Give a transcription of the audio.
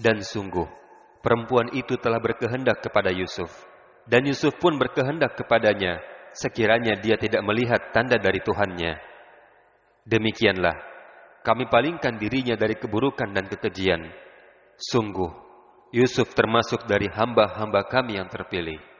Dan sungguh, perempuan itu telah berkehendak kepada Yusuf, dan Yusuf pun berkehendak kepadanya, sekiranya dia tidak melihat tanda dari Tuhannya. Demikianlah, kami palingkan dirinya dari keburukan dan kekejian. Sungguh, Yusuf termasuk dari hamba-hamba kami yang terpilih.